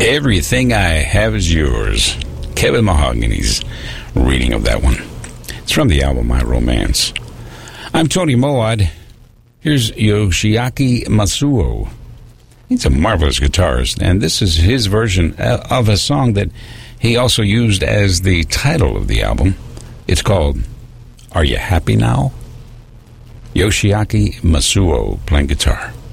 Everything I Have Is Yours. Kevin Mahogany's reading of that one. It's from the album My Romance. I'm Tony Moad. Here's Yoshiaki Masuo. He's a marvelous guitarist, and this is his version of a song that he also used as the title of the album. It's called Are You Happy Now? Yoshiaki Masuo playing guitar.